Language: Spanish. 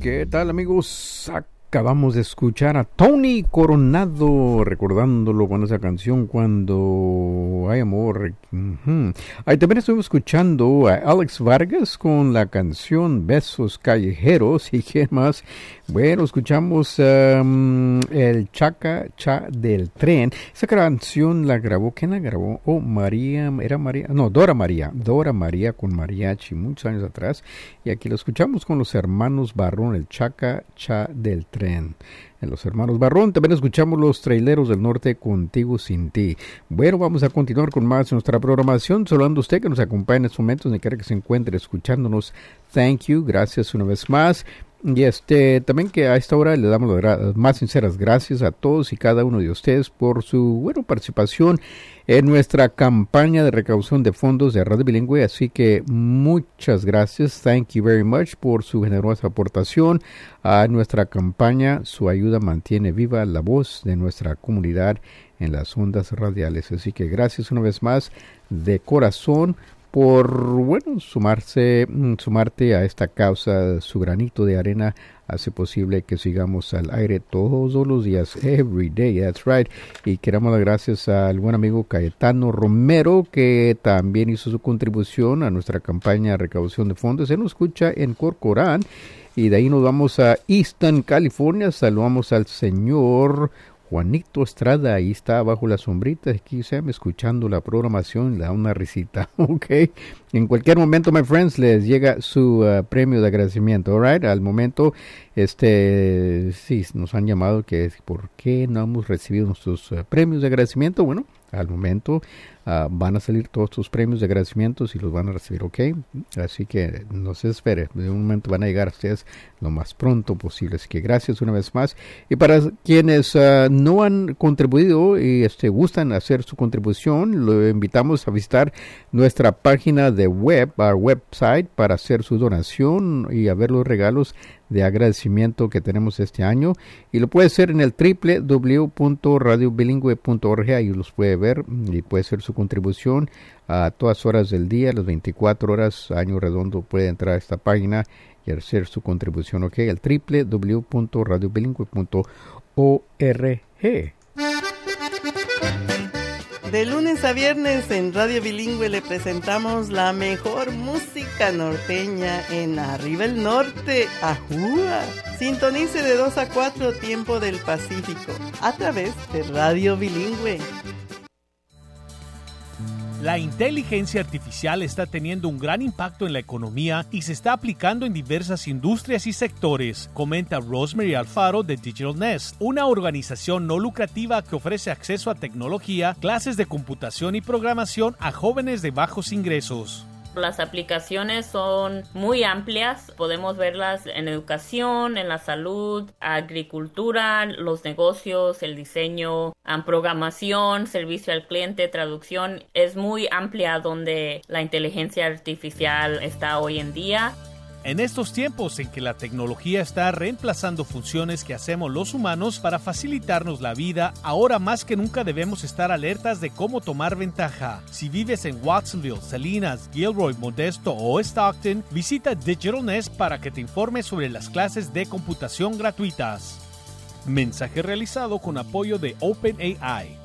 ¿Qué tal, amigos? Acabamos de escuchar a Tony Coronado, recordándolo con esa canción Cuando hay amor. Ahí también estuvimos escuchando a Alex Vargas con la canción Besos Callejeros. ¿Y qué más? Bueno, escuchamos el Chaca Cha del Tren. Esa canción la grabó, ¿quién la grabó? Oh, María, era María, no, Dora María con mariachi muchos años atrás. Y aquí lo escuchamos con los hermanos Barrón, el Chaca Cha del Tren. En los hermanos Barrón también escuchamos los Traileros del Norte, Contigo Sin Ti. Bueno, vamos a continuar con más de nuestra programación. Saludando a usted que nos acompaña en estos momentos, donde quiera que se encuentre escuchándonos. Thank you, gracias una vez más. Y también que a esta hora le damos las más sinceras gracias a todos y cada uno de ustedes por su participación en nuestra campaña de recaudación de fondos de Radio Bilingüe. Así que muchas gracias, thank you very much por su generosa aportación a nuestra campaña. Su ayuda mantiene viva la voz de nuestra comunidad en las ondas radiales. Así que gracias una vez más de corazón por sumarte a esta causa. Su granito de arena hace posible que sigamos al aire todos los días, every day, that's right. Y queremos dar gracias al buen amigo Cayetano Romero, que también hizo su contribución a nuestra campaña de recaudación de fondos. Él nos escucha en Corcoran, y de ahí nos vamos a Easton, California. Saludamos al señor Juanito Estrada, ahí está bajo la sombrita, aquí escuchando la programación, le da una risita, ok. En cualquier momento, my friends, les llega su premio de agradecimiento, alright. Al momento, sí, nos han llamado que por qué no hemos recibido nuestros premios de agradecimiento. Bueno, al momento van a salir todos tus premios de agradecimiento y los van a recibir, ok. Así que no se espere, de un momento van a llegar a ustedes lo más pronto posible. Así que gracias una vez más. Y para quienes no han contribuido y gustan hacer su contribución, lo invitamos a visitar nuestra página de web, our website, para hacer su donación y a ver los regalos de agradecimiento que tenemos este año, y lo puede hacer en el www.radiobilingüe.org. ahí los puede ver y puede hacer su contribución a todas horas del día, las 24 horas, año redondo. Puede entrar a esta página y hacer su contribución, ok, el www.radiobilingüe.org. De lunes a viernes en Radio Bilingüe le presentamos la mejor música norteña en Arriba el Norte, ¡Ajúa! Sintonice de 2 a 4 tiempo del Pacífico a través de Radio Bilingüe. La inteligencia artificial está teniendo un gran impacto en la economía y se está aplicando en diversas industrias y sectores, comenta Rosemary Alfaro de Digital Nest, una organización no lucrativa que ofrece acceso a tecnología, clases de computación y programación a jóvenes de bajos ingresos. Las aplicaciones son muy amplias, podemos verlas en educación, en la salud, agricultura, los negocios, el diseño, programación, servicio al cliente, traducción. Es muy amplia donde la inteligencia artificial está hoy en día. En estos tiempos en que la tecnología está reemplazando funciones que hacemos los humanos para facilitarnos la vida, ahora más que nunca debemos estar alertas de cómo tomar ventaja. Si vives en Watsonville, Salinas, Gilroy, Modesto o Stockton, visita Digital Nest para que te informes sobre las clases de computación gratuitas. Mensaje realizado con apoyo de OpenAI.